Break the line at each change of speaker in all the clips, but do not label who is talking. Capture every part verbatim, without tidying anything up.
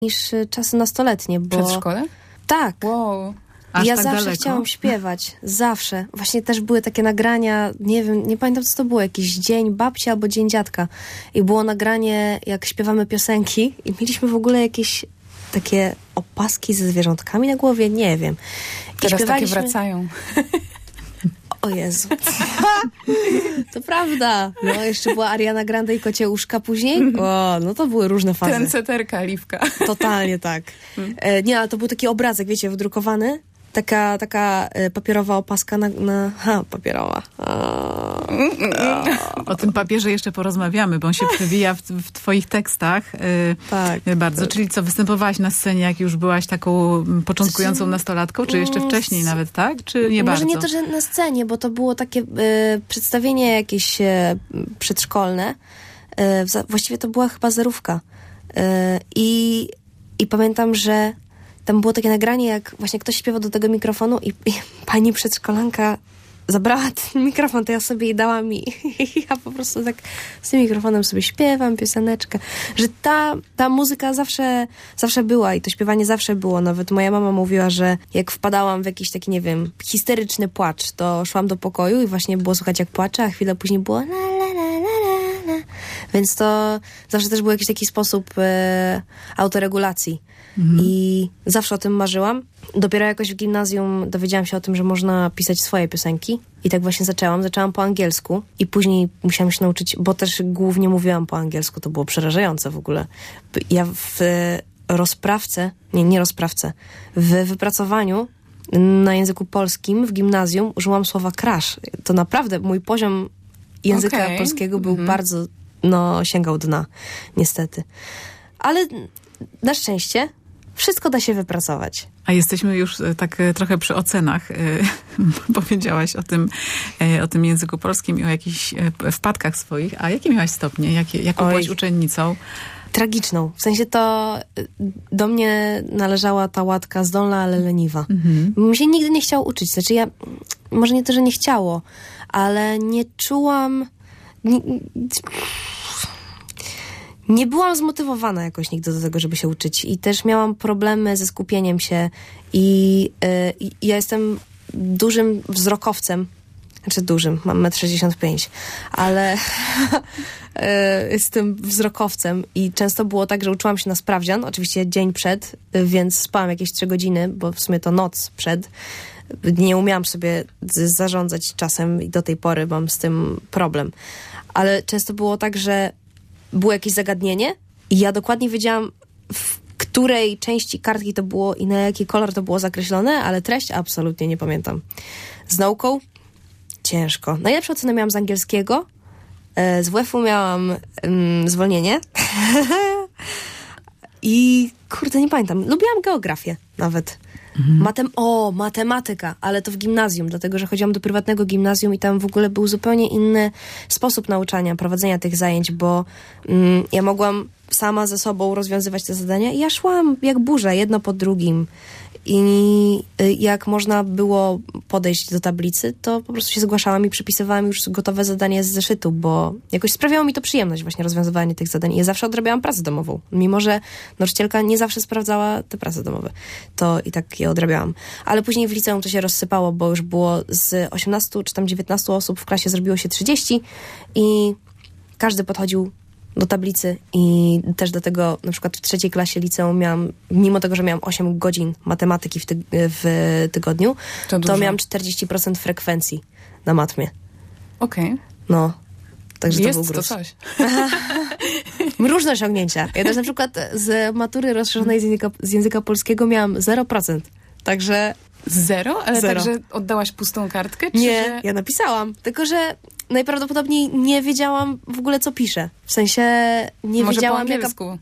niż czasy nastoletnie, bo...
Przedszkole?
Tak.
Wow.
Aż
ja
tak
zawsze
daleko?
chciałam śpiewać. Zawsze. Właśnie też były takie nagrania, nie wiem, nie pamiętam co to było, jakiś dzień babci albo dzień dziadka. I było nagranie, jak śpiewamy piosenki i mieliśmy w ogóle jakieś takie opaski ze zwierzątkami na głowie, nie wiem. I
Teraz takie
śpiewaliśmy-
wracają.
O Jezu. To prawda. No, jeszcze była Ariana Grande i Kocie Uszka później. O, no to były różne fazy.
Trendseterka, Liwka.
Totalnie tak. E, nie, ale to był taki obrazek, wiecie, wydrukowany. Taka, taka e, papierowa opaska na... na ha, papierowa. A,
O tym papierze jeszcze porozmawiamy, bo on się przewija w, w twoich tekstach. Yy,
tak.
bardzo. Czyli co, występowałaś na scenie, jak już byłaś taką mm, początkującą nastolatką, czy jeszcze
Mm,
wcześniej nawet, tak? Czy nie
Może
bardzo?
nie to, że na scenie, bo to było takie e, przedstawienie jakieś e, przedszkolne. E, za- właściwie to była chyba zerówka. E, i, I pamiętam, że tam było takie nagranie, jak właśnie ktoś śpiewał do tego mikrofonu i, i pani przedszkolanka zabrała ten mikrofon, to ja sobie jej dałam i ja po prostu tak z tym mikrofonem sobie śpiewam pioseneczkę. Że ta, ta muzyka zawsze, zawsze była i to śpiewanie zawsze było. Nawet moja mama mówiła, że jak wpadałam w jakiś taki, nie wiem, histeryczny płacz, to szłam do pokoju i właśnie było słuchać jak płacze, a chwilę później było la la la la la la. Więc to zawsze też był jakiś taki sposób e, autoregulacji. Mhm. I zawsze o tym marzyłam. Dopiero jakoś w gimnazjum dowiedziałam się o tym, że można pisać swoje piosenki. I tak właśnie zaczęłam. Zaczęłam po angielsku i później musiałam się nauczyć, bo też głównie mówiłam po angielsku. To było przerażające w ogóle. Ja w rozprawce, nie, nie rozprawce, w wypracowaniu na języku polskim w gimnazjum użyłam słowa crush. To naprawdę mój poziom języka
Okay.
polskiego był
Mhm.
bardzo, no, sięgał dna, niestety. Ale na szczęście wszystko da się wypracować.
A jesteśmy już e, tak e, trochę przy ocenach. E, powiedziałaś o tym, e, o tym języku polskim i o jakichś e, wpadkach swoich. A jakie miałaś stopnie? Jakie, jaką
Oj.
byłaś uczennicą?
Tragiczną. W sensie to y, do mnie należała ta łatka zdolna, ale leniwa.
Mhm.
Mi się nigdy nie chciało uczyć. Znaczy ja, może nie to, że nie chciało, ale nie czułam... Nie, nie byłam zmotywowana jakoś nigdy do tego, żeby się uczyć. I też miałam problemy ze skupieniem się. I y, i ja jestem dużym wzrokowcem. Znaczy dużym, mam metr sześćdziesiąt pięć, ale y, jestem wzrokowcem i często było tak, że uczyłam się na sprawdzian, oczywiście dzień przed, y, więc spałam jakieś trzy godziny, bo w sumie to noc przed. Nie umiałam sobie z- zarządzać czasem i do tej pory mam z tym problem. Ale często było tak, że było jakieś zagadnienie i ja dokładnie wiedziałam, w której części kartki to było i na jaki kolor to było zakreślone, ale treść absolutnie nie pamiętam. Z nauką ciężko. Najlepsze oceny miałam z angielskiego. E, Z W F-u miałam mm, zwolnienie. I kurde, nie pamiętam. Lubiłam geografię nawet. Mhm. Matem- o, matematyka, ale to w gimnazjum, dlatego że chodziłam do prywatnego gimnazjum i tam w ogóle był zupełnie inny sposób nauczania, prowadzenia tych zajęć, bo mm, ja mogłam sama ze sobą rozwiązywać te zadania i ja szłam jak burza, jedno po drugim. I y, jak można było podejść do tablicy, to po prostu się zgłaszałam i przypisywałam już gotowe zadanie z zeszytu, bo jakoś sprawiało mi to przyjemność właśnie rozwiązywanie tych zadań. Ja zawsze odrabiałam pracę domową. Mimo że nauczycielka nie zawsze sprawdzała te prace domowe, to i tak je odrabiałam. Ale później w liceum to się rozsypało, bo już było z osiemnastu czy tam dziewiętnastu osób w klasie zrobiło się trzydzieści i każdy podchodził do tablicy i też do tego, na przykład w trzeciej klasie liceum miałam, mimo tego, że miałam osiem godzin matematyki w, tyg- w tygodniu,
To
to,
dużo.
miałam czterdzieści procent frekwencji na matmie.
Okej.
No, także to był
Jest to
gruz.
coś.
Różne osiągnięcia. Ja też na przykład z matury rozszerzonej z języka, z języka polskiego miałam zero procent. Także
Zero? Ale
Zero.
tak, że oddałaś pustą kartkę? Czy
nie,
że...
ja napisałam. Tylko, że najprawdopodobniej nie wiedziałam w ogóle, co piszę. W sensie nie
Może po
wiedziałam, jaka...
angielsku.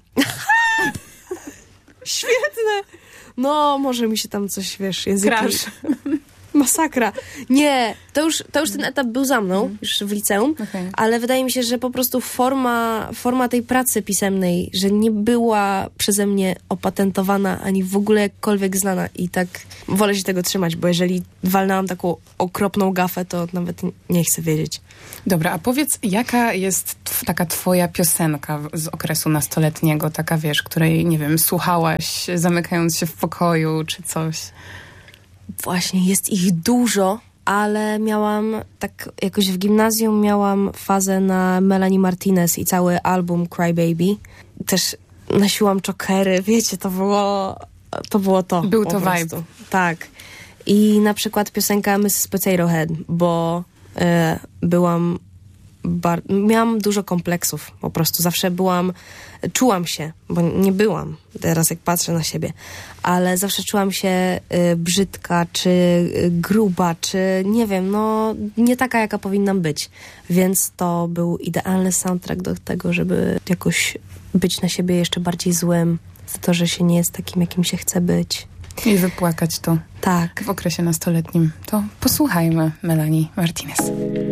Świetne! No, może mi się tam coś, wiesz, języki...
Crash.
masakra. Nie, to już, to już ten etap był za mną, mm. już w liceum,
Okay.
ale wydaje mi się, że po prostu forma, forma tej pracy pisemnej, że nie była przeze mnie opatentowana, ani w ogóle jakkolwiek znana i tak wolę się tego trzymać, bo jeżeli walnęłam taką okropną gafę, to nawet nie chcę wiedzieć.
Dobra, a powiedz, jaka jest tw- taka twoja piosenka w- z okresu nastoletniego, taka wiesz, której, nie wiem, słuchałaś zamykając się w pokoju, czy coś?
Właśnie, jest ich dużo, ale miałam, tak jakoś w gimnazjum miałam fazę na Melanie Martinez i cały album Cry Baby. Też nosiłam czokery, wiecie, to było to. Było to
Był
po
to
prostu.
vibe.
Tak. I na przykład piosenka missus Potato Head, bo e, byłam bar- miałam dużo kompleksów, po prostu zawsze byłam, czułam się, bo nie byłam, teraz jak patrzę na siebie, ale zawsze czułam się y, brzydka, czy y, gruba, czy nie wiem, no nie taka, jaka powinnam być, więc to był idealny soundtrack do tego, żeby jakoś być na siebie jeszcze bardziej złym, za to, że się nie jest takim, jakim się chce być.
I wypłakać to
Tak.
w okresie nastoletnim. To posłuchajmy Melanie Martinez.